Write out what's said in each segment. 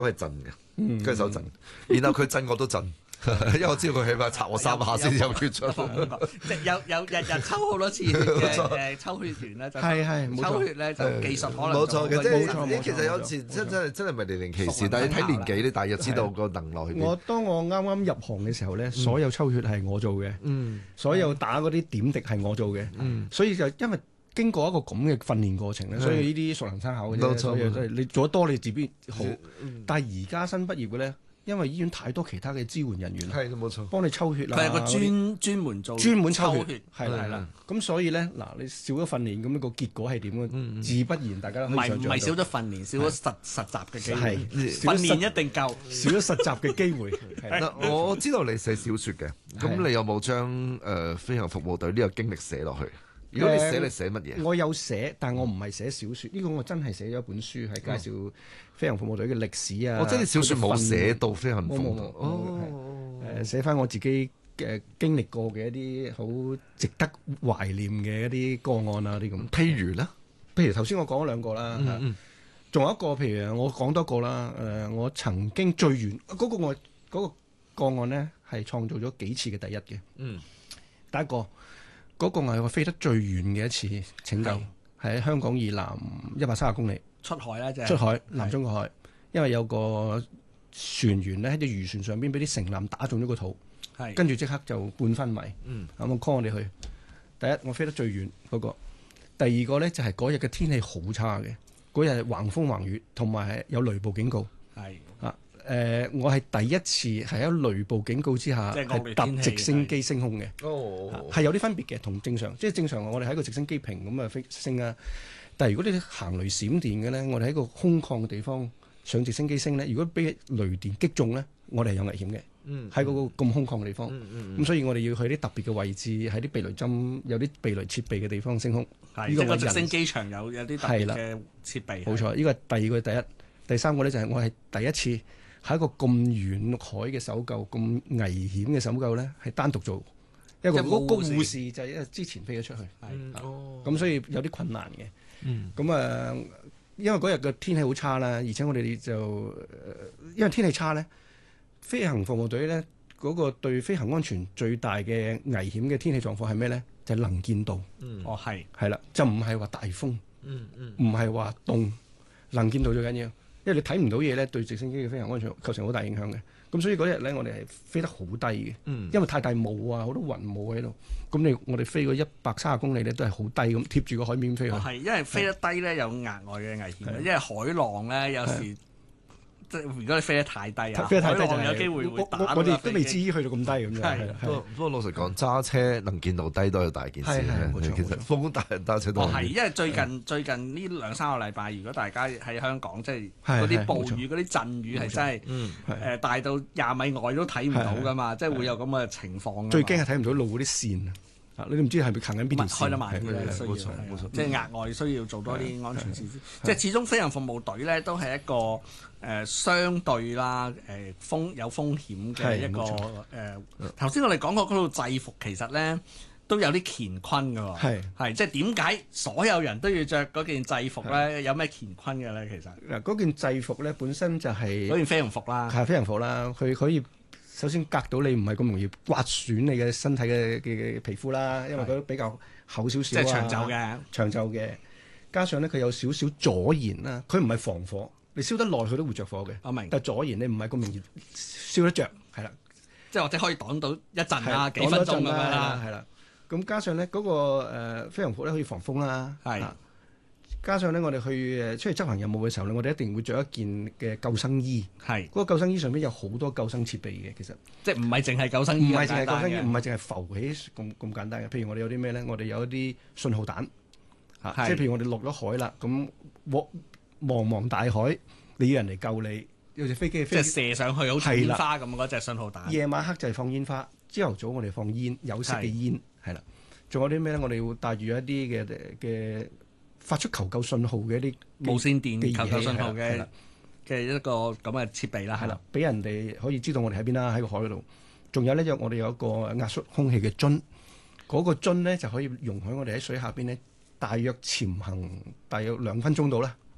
我係震嘅，跟手震，然後佢震我都震。因為我知道佢起碼插我3下先有血出， 即係有日日抽好多次血嘅抽血員咧，就抽血咧就技術可能冇錯嘅，即係其實有時冇錯真係唔係年齡歧視，但係你睇年紀，你大約知道個能耐去邊。 當我啱啱入行嘅時候咧，所有抽血係我做嘅，所有打嗰啲點滴係我做嘅，所以就因為經過一個咁嘅訓練過程咧，所以呢啲熟能生巧嘅啫。所以你做得多，你自必好。但係而家新畢業嘅咧。因為醫院太多其他嘅支援人員， 係冇錯， 幫你抽血啦。 佢係個專門抽血， 係啦。咁所以咧，嗱，你少咗訓練，咁個結果係點嘅？自不然，大家都可以想像到。唔係少咗訓練，少咗實習嘅機會。訓練一定夠， 少咗實習嘅機會。 嗱，我知道你寫小説嘅，咁你有冇將飛行服務隊呢個經歷寫落去？如果你寫，你寫乜嘢？ 我有寫，但我唔係寫小説。呢個我真係寫咗一本書，係介紹飛行服務隊嘅歷史啊。 我真係小説冇寫到飛行服務隊。 寫翻我自己嘅經歷過嘅一啲好值得懷念嘅一啲個案啊，啲咁。 譬如咧， 譬如頭先我講咗2個啦，仲有一個，譬如我講多個啦。我曾經最遠嗰個個案呢，係創造咗幾次嘅第一嘅。第一個。嗰個係我飛得最遠嘅一次拯救，喺香港以南130公里出海啦，即係出海南中國海，因為有個船員咧喺隻漁船上邊俾啲城艦打中咗個肚，跟住即刻就半昏迷，咁 call 我哋去。第一我飛得最遠嗰個，第二個咧就係嗰日嘅天氣好差嘅，嗰日橫風橫雨，同埋係有雷暴警告。我係第一次係喺雷暴警告之下係搭直升機升空嘅，係有啲分別嘅，同正常，即係正常我哋喺個直升機坪咁啊飛升啊。但係如果你行雷閃電嘅咧，我哋喺個空曠嘅地方上直升機升咧，如果俾雷電擊中咧，我哋係有危險嘅。喺嗰個咁空曠嘅地方，咁所以我哋要去啲特別嘅位置，喺啲避雷針有啲避雷設備嘅地方升空。 呢個直升機場有啲特別嘅設備。 冇錯，呢個係第二個第一，第三個咧就係我係第一次。喺一個咁遠海嘅搜救，咁危險嘅搜救咧，係單獨做一個護士就係因為之前飛咗出去，咁所以有啲困難嘅。咁因為嗰日嘅天氣好差啦，而且我哋就因為天氣差咧，飛行服務隊咧嗰個對飛行安全最大嘅危險嘅天氣狀況係咩咧？就係能見度。係啦，就唔係話大風，唔係話凍，能見度最緊要。因為你睇唔到嘢咧，對直升機嘅飛行安全構成好大影響嘅。咁所以嗰日咧，我哋係飛得好低嘅，因為太大霧啊，好多雲霧喺度。咁我哋飛過130公里咧，都係好低咁貼住個海面飛去。 係，因為飛得低咧有額外嘅危險，因為海浪咧有時。即係如果你飛得太低啊， 飛得太低就有機會會打到我哋都未至於去到咁低咁樣。 不過老實講，揸車能見度低都係大件事嘅。其實風大人揸車都係，因為最近呢2-3個禮拜，如果大家喺香港，即係嗰啲暴雨、嗰啲陣雨係真係大到20米外都睇唔到噶嘛，即係會有咁嘅情況。 最驚係睇唔到路嗰啲線。你都唔知係咪行緊邊條線？ 開得慢嘅需要，即係額外需要做多啲安全設施。即係始終飛行服務隊咧，都係一個相對啦有風險嘅一個頭先我哋講過嗰套制服，其實咧都有啲乾坤㗎喎。係即係點解所有人都要着嗰件制服咧？有咩乾坤嘅咧？其實嗱，嗰件制服咧本身就係嗰件飛行服啦， 係飛行服啦，佢可以。首先隔到你唔係咁容易刮損你嘅身體嘅皮膚啦，因為佢比較厚少少， 即係長袖嘅， 加上咧佢有少少阻燃啦，佢唔係防火，你燒得耐佢都會着火嘅。 我明， 但係阻燃你唔係咁容易燒得着，係啦， 即係或者可以擋到一陣啦，幾分鐘咁樣啦， 係啦。咁加上咧嗰個飛行服咧可以防風啦，係。加上咧，我哋去出去執行任務嘅時候咧，我哋一定會着一件嘅救生衣。係嗰個救生衣上邊有好多救生設備嘅，其實即係唔係淨係救生衣， 唔係淨係救生衣，唔係淨係浮起咁簡單嘅。譬如我哋有啲咩咧？我哋有一啲信號彈，即係譬如我哋落咗海啦，咁茫茫大海，你要人嚟救你，有隻飛機即係射上去好似煙花咁嗰隻信號彈。 夜晚黑就係放煙花，朝頭早我哋放煙，有色嘅煙係啦。仲有啲咩咧？我哋會帶住一啲嘅發出求救信號嘅一啲無線電求救信號嘅一個咁嘅設備啦， 係啦，俾人哋可以知道我哋喺邊啦，喺個海嗰度。仲有咧，我哋有一個壓縮空氣嘅樽，嗰個樽咧就可以容許我哋喺水下邊咧，大約潛行大約2分鐘到啦，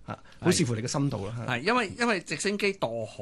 好視乎你嘅深度啦。 係因為直升機墮海